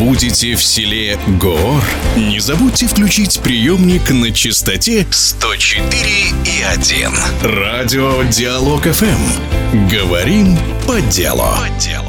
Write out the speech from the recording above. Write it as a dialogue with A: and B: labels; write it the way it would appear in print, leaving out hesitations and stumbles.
A: Будете в селе Гоор? Не забудьте включить приемник на частоте 104,1. Радио Диалог ФМ. Говорим по делу.